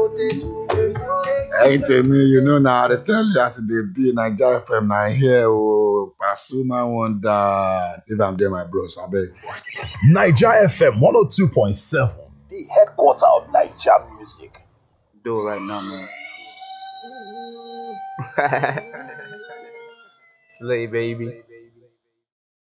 Hey, tell me, you know now, I tell you as they be Nigeria FM, now here, Pasuma Wonder. If I'm there, my bros, I beg. Niger FM 102.7, the headquarter of Niger music. Do it right now, man. Slay, baby.